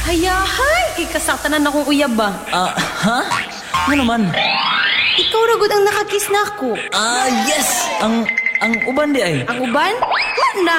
Hayahay, kay kasatanan akong uyab ba? Ha? Ano naman? Ikaw ragod ang nakakiss na ako. Yes! Ang uban di ay. Ang uban?